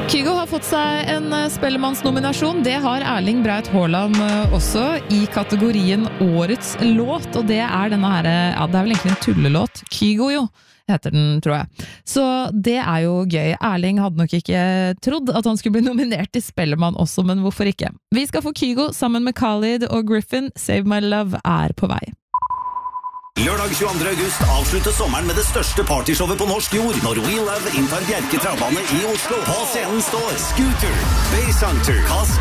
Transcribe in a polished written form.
Kygo har fått seg en Spellemannsnominasjon. Det har Erling Braut Haaland også, i kategorien Årets låt, og det er denne her, ja, det er vel egentlig en tullelåt. Kygo jo, heter den, tror jeg. Så det er jo gøy. Erling hadde nok ikke trodd at han skulle bli nominert til Spellemann også, men hvorfor ikke? Vi skal få Kygo sammen med Khalid og Griffin. Save My Love er på vei. Lørdag 22. august avslutter sommeren med det største partyshowet på norsk jord når We Love inntar Bjerke travbane i Oslo. På scenen står Scooter, Basshunter,